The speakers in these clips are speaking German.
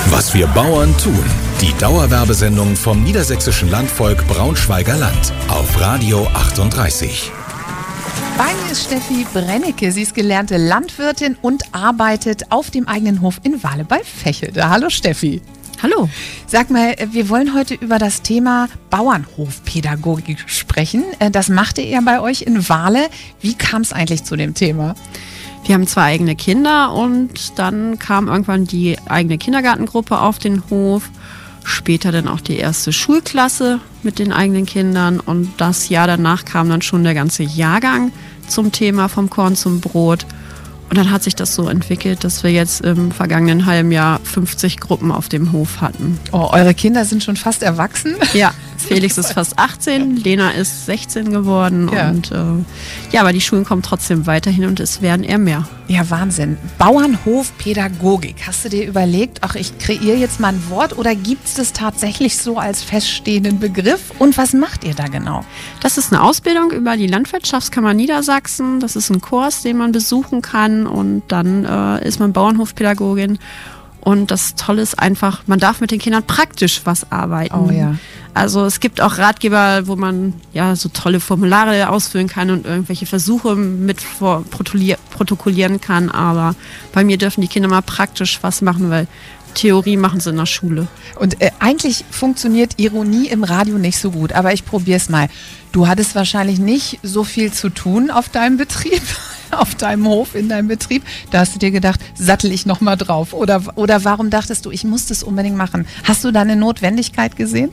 Was wir Bauern tun. Die Dauerwerbesendung vom Niedersächsischen Landvolk Braunschweiger Land auf Radio 38. Bei mir ist Steffi Brennecke. Sie ist gelernte Landwirtin und arbeitet auf dem eigenen Hof in Wahle bei Fächelde. Hallo Steffi. Hallo. Sag mal, wir wollen heute über das Thema Bauernhofpädagogik sprechen. Das machte ihr bei euch in Wahle. Wie kam es eigentlich zu dem Thema? Wir haben 2 eigene Kinder und dann kam irgendwann die eigene Kindergartengruppe auf den Hof. Später dann auch die erste Schulklasse mit den eigenen Kindern. Und das Jahr danach kam dann schon der ganze Jahrgang zum Thema vom Korn zum Brot. Und dann hat sich das so entwickelt, dass wir jetzt im vergangenen halben Jahr 50 Gruppen auf dem Hof hatten. Oh, eure Kinder sind schon fast erwachsen? Ja, Felix ist fast 18, Lena ist 16 geworden. Ja. Und aber die Schulen kommen trotzdem weiterhin und es werden eher mehr. Ja, Wahnsinn. Bauernhofpädagogik. Hast du dir überlegt, ach, ich kreiere jetzt mal ein Wort oder gibt es das tatsächlich so als feststehenden Begriff? Und was macht ihr da genau? Das ist eine Ausbildung über die Landwirtschaftskammer Niedersachsen. Das ist ein Kurs, den man besuchen kann und dann ist man Bauernhofpädagogin. Und das Tolle ist einfach, man darf mit den Kindern praktisch was arbeiten. Oh ja. Also es gibt auch Ratgeber, wo man ja so tolle Formulare ausfüllen kann und irgendwelche Versuche mit protokollieren kann. Aber bei mir dürfen die Kinder mal praktisch was machen, weil Theorie machen sie in der Schule. Und eigentlich funktioniert Ironie im Radio nicht so gut, aber ich probiere es mal. Du hattest wahrscheinlich nicht so viel zu tun auf deinem Betrieb, auf deinem Hof, in deinem Betrieb. Da hast du dir gedacht, sattel ich noch mal drauf. Oder warum dachtest du, ich muss das unbedingt machen? Hast du da eine Notwendigkeit gesehen?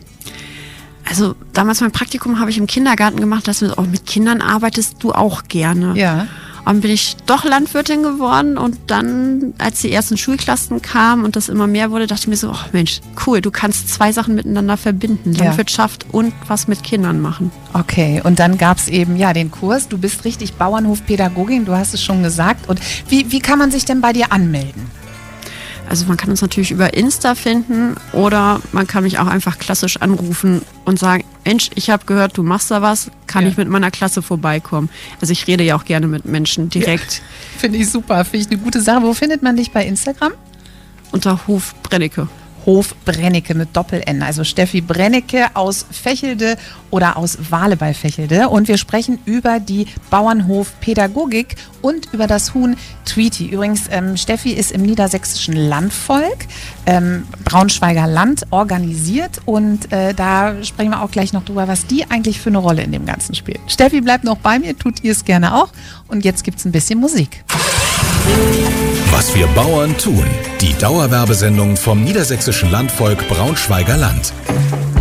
Also damals mein Praktikum habe ich im Kindergarten gemacht, dass du mit Kindern arbeitest du auch gerne. Ja. Und bin ich doch Landwirtin geworden und dann, als die ersten Schulklassen kamen und das immer mehr wurde, dachte ich mir so, oh Mensch, cool, du kannst 2 Sachen miteinander verbinden, Ja. Landwirtschaft und was mit Kindern machen. Okay, und dann gab es eben den Kurs. Du bist richtig Bauernhofpädagogin, du hast es schon gesagt. Und wie kann man sich denn bei dir anmelden? Also man kann uns natürlich über Insta finden oder man kann mich auch einfach klassisch anrufen und sagen, Mensch, ich habe gehört, du machst da was, kann ich mit meiner Klasse vorbeikommen? Also ich rede ja auch gerne mit Menschen direkt. Ja, finde ich super, finde ich eine gute Sache. Wo findet man dich bei Instagram? Unter Hof Brennecke. Hof Brennecke mit Doppel-N, also Steffi Brennecke aus Fächelde oder aus Wahle bei Fächelde. Und wir sprechen über die Bauernhofpädagogik und über das Huhn Tweety. Übrigens, Steffi ist im Niedersächsischen Landvolk, Braunschweiger Land, organisiert. Und da sprechen wir auch gleich noch drüber, was die eigentlich für eine Rolle in dem Ganzen spielt. Steffi bleibt noch bei mir, tut ihr es gerne auch. Und jetzt gibt es ein bisschen Musik. Was wir Bauern tun. Die Dauerwerbesendung vom Niedersächsischen Landvolk Braunschweiger Land.